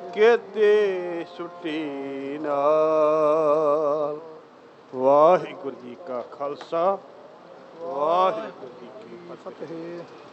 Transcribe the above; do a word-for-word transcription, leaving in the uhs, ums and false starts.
ਕਿਤੇ ਸੁੱਟੀ ਨਾਲ। ਵਾਹਿਗੁਰੂ ਜੀ ਕਾ ਖਾਲਸਾ, ਵਾਹਿਗੁਰੂ ਜੀ ਕੀ ਫਤਿਹ।